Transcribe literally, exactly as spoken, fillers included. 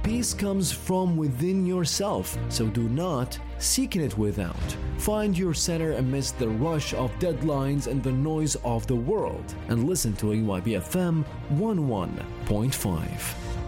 Peace comes from within yourself, so do not seek it without. Find your center amidst the rush of deadlines and the noise of the world, and listen to A Y B F M one oh one point five.